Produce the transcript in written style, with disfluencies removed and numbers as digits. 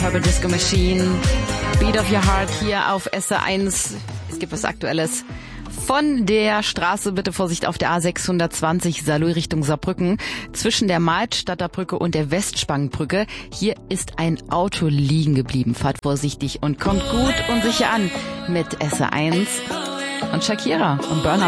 Purple Disco Machine. Beat of Your Heart hier auf SR1. Es gibt was Aktuelles von der Straße. Bitte Vorsicht auf der A620 Saarlouis Richtung Saarbrücken. Zwischen der Malstadter Brücke und der Westspangbrücke. Hier ist ein Auto liegen geblieben. Fahrt vorsichtig und kommt gut und sicher an mit SR1 und Shakira und Burnout.